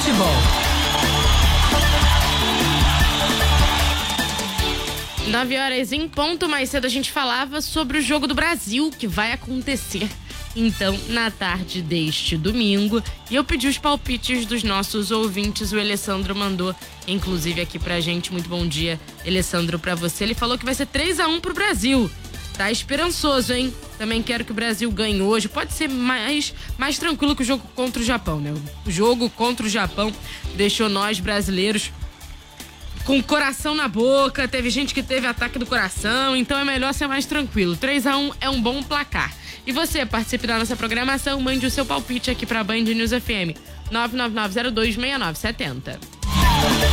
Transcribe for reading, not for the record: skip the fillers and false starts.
futebol. 9h em ponto. Mais cedo a gente falava sobre o Jogo do Brasil, que vai acontecer então na tarde deste domingo. E eu pedi os palpites dos nossos ouvintes. O Alessandro mandou, inclusive, aqui pra gente. Muito bom dia, Alessandro, pra você. Ele falou que vai ser 3-1 pro Brasil. Tá esperançoso, hein? Também quero que o Brasil ganhe hoje. Pode ser mais tranquilo que o jogo contra o Japão, né? O jogo contra o Japão deixou nós brasileiros com o coração na boca. Teve gente que teve ataque do coração, então é melhor ser mais tranquilo. 3-1 é um bom placar. E você, participe da nossa programação, mande o seu palpite aqui pra Band News FM 999026970.